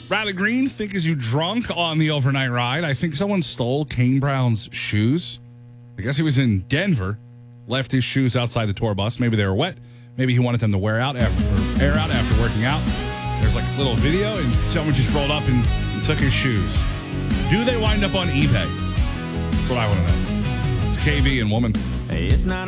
Riley Green, think is you drunk on the overnight ride? I think someone stole Kane Brown's shoes. I guess he was in Denver, left his shoes outside the tour bus. Maybe they were wet. Maybe he wanted them to air out after working out. There's like a little video, and someone just rolled up and took his shoes. Do they wind up on eBay? That's what I want to know. It's KB and Woman. It's not